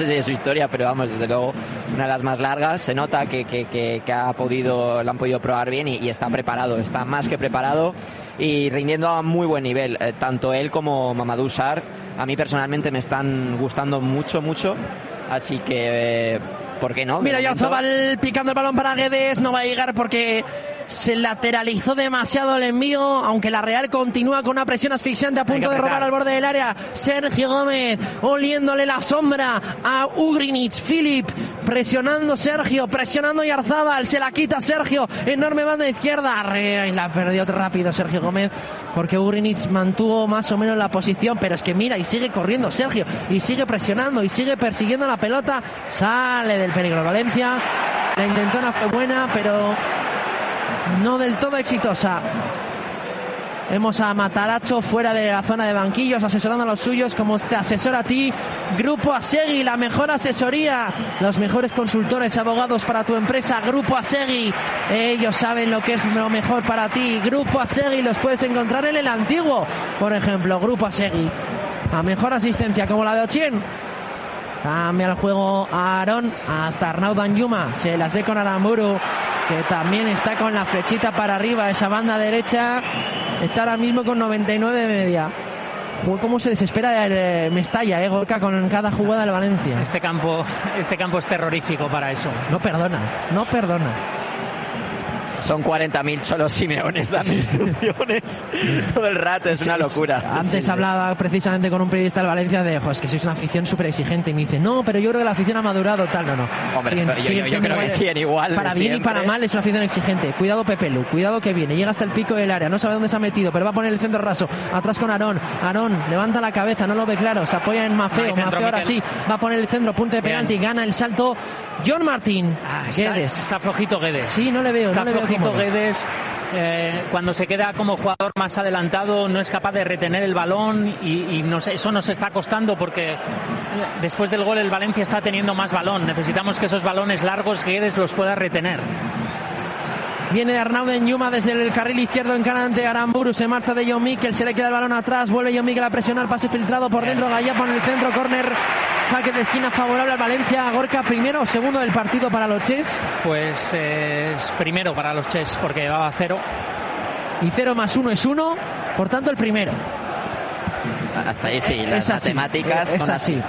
de su historia, pero vamos, desde luego una de las más largas. Se nota que la han podido probar bien y está preparado, está más que preparado y rindiendo a muy buen nivel. Tanto él como Mamadou Sarr a mí personalmente me están gustando mucho, así que ¿por qué no? Mira, Oyarzabal picando el balón para Guedes, no va a llegar porque se lateralizó demasiado el envío, aunque la Real continúa con una presión asfixiante a punto de robar al borde del área. Sergio Gómez oliéndole la sombra a Ugrinic. Filip presionando Sergio, presionando Oyarzabal, se la quita Sergio, enorme banda izquierda, y la perdió rápido Sergio Gómez porque Ugrinic mantuvo más o menos la posición, pero es que mira, y sigue corriendo Sergio, y sigue presionando, y sigue persiguiendo la pelota, sale del peligro Valencia. La intentona fue buena, pero no del todo exitosa. Vemos a Matarazzo fuera de la zona de banquillos asesorando a los suyos como te asesora a ti. Grupo Asegui, la mejor asesoría, los mejores consultores, abogados para tu empresa. Grupo Asegui, ellos saben lo que es lo mejor para ti. Grupo Asegui, los puedes encontrar en el Antiguo, por ejemplo. Grupo Asegui, la mejor asistencia como la de Ochien. Cambia el juego a Aarón, hasta Arnaud Danjuma, se las ve con Aramburu, que también está con la flechita para arriba. Esa banda derecha está ahora mismo con 99 de media. Cómo se desespera el Mestalla, Gorka, con cada jugada del Valencia. Este campo es terrorífico para eso. No perdona. Son 40.000 cholos Simeones dando instrucciones todo el rato, es una locura. Antes hablaba precisamente con un periodista del Valencia de, es que sois una afición súper exigente, y me dice, no, pero yo creo que la afición ha madurado, tal, no. Hombre, yo creo que siguen igual. Para bien siempre. Y para mal es una afición exigente. Cuidado Pepe Lu, cuidado que viene, llega hasta el pico del área, no sabe dónde se ha metido, pero va a poner el centro raso, atrás con Aarón, levanta la cabeza, no lo ve claro, se apoya en Mafeo, ahora sí, va a poner el centro, punto de penalti, gana el salto John Martín. Guedes. Está flojito Guedes. Sí, no le veo. Está flojito Guedes. Cuando se queda como jugador más adelantado no es capaz de retener el balón y eso nos está costando porque después del gol el Valencia está teniendo más balón. Necesitamos que esos balones largos Guedes los pueda retener. Viene de Arnaud Danjuma desde el carril izquierdo, encara ante Aramburu, se marcha de John Miquel, se le queda el balón atrás, vuelve John Miquel a presionar, pase filtrado por dentro, Gallapa en el centro, córner, saque de esquina favorable al Valencia. Gorka, ¿primero o segundo del partido para los Ches? Pues primero para los Ches, porque llevaba 0. Y 0 más 1 es 1, por tanto el primero. Hasta ahí sí, las matemáticas son así.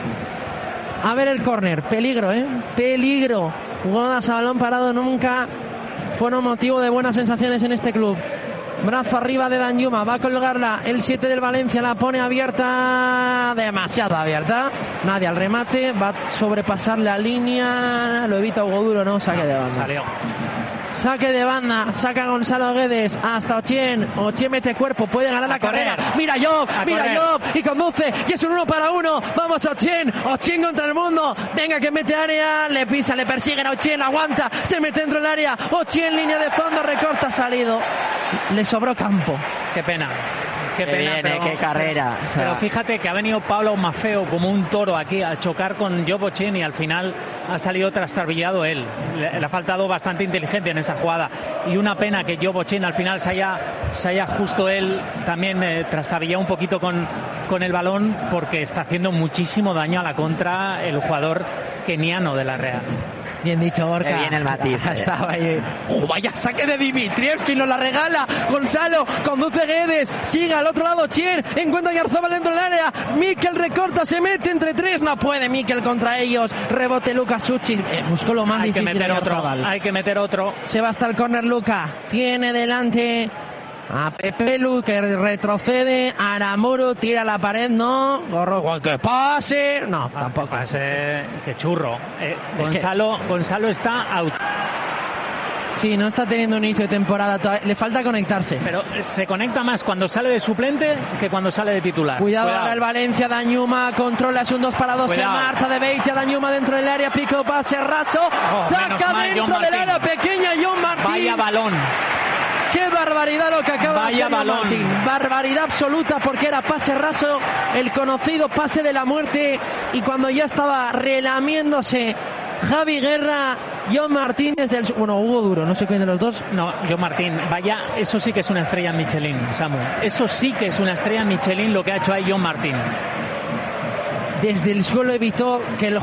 A ver el córner, peligro, peligro. Jugadas a balón parado nunca fueron motivo de buenas sensaciones en este club. Brazo arriba de Danjuma, va a colgarla el 7 del Valencia, la pone abierta, demasiado abierta, nadie al remate, va a sobrepasar la línea, lo evita Hugo Duro, no, saque de banda. Salió. Saque de banda, saca Gonzalo Guedes hasta Ochien mete cuerpo, puede ganar la carrera. Mira Job, y conduce, y es un 1 para 1. Vamos Ochien contra el mundo. Venga que mete área, le pisa, le persiguen a Ochien, aguanta, se mete dentro del área. Ochien, línea de fondo, recorta, salido. Le sobró campo. Qué pena. Qué pena, qué carrera. O sea, pero fíjate que ha venido Pablo Mafeo como un toro aquí a chocar con Job Ochien y al final ha salido trastabillado él. Le ha faltado bastante inteligencia en esa jugada. Y una pena que Job Ochien al final se haya justo él también trastabillado un poquito con el balón, porque está haciendo muchísimo daño a la contra el jugador keniano de la Real. Bien dicho, Gorka. Qué bien el matiz. Estaba ahí. Vaya saque de Dimitrievski, nos la regala. Gonzalo, conduce Guedes, sigue al otro lado Chier, encuentra a Oyarzabal dentro del área. Mikel recorta, se mete entre 3, no puede Mikel contra ellos. Rebote Lucas Suchi, buscó lo más difícil. Hay que meter otro. Se va hasta el córner Luca, tiene delante a Pepe Lu, que retrocede. Aramuru tira a la pared, no. Que pase, no, tampoco. Pase, que churro. Gonzalo está out. Sí, no está teniendo un inicio de temporada todavía. Le falta conectarse. Pero se conecta más cuando sale de suplente que cuando sale de titular. Cuidado. Ahora el Valencia, Danjuma controla, es un 2 para 2. Se marcha de Beitia, Danjuma dentro del área, pico, pase, raso. Saca dentro del área pequeña John Martín. Vaya balón. ¡Qué barbaridad lo que acaba de hacer balón! Martín! Barbaridad absoluta, porque era pase raso, el conocido pase de la muerte, y cuando ya estaba relamiéndose Javi Guerra, John Martín desde el... Bueno, Hugo Duro, no sé quién de los dos. No, John Martín, vaya, eso sí que es una estrella en Michelin, Samu. Eso sí que es una estrella en Michelin lo que ha hecho ahí John Martín. Desde el suelo evitó que el